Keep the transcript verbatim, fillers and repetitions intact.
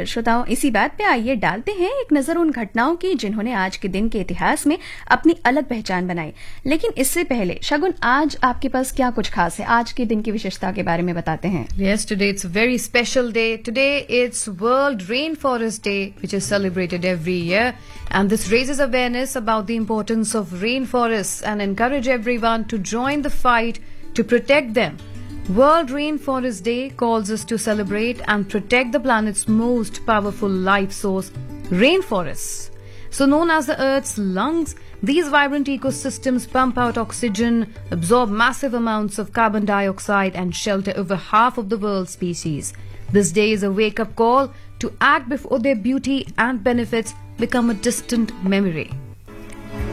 श्रोताओं, इसी बात पे आइए डालते हैं एक नजर उन घटनाओं की जिन्होंने आज के दिन के इतिहास में अपनी अलग पहचान बनाई। लेकिन इससे पहले शगुन, आज आपके पास क्या कुछ खास है? आज के दिन की विशेषता के बारे में बताते हैं। Yes, today it's a very special day. Today it's World Rainforest Day, which is celebrated every year. And this raises awareness about the importance of rainforests and encourage everyone to join the fight to protect them. World Rainforest Day calls us to celebrate and protect the planet's most powerful life source, rainforests. So known as the Earth's lungs, these vibrant ecosystems pump out oxygen, absorb massive amounts of carbon dioxide, and shelter over half of the world's species. This day is a wake-up call to act before their beauty and benefits become a distant memory.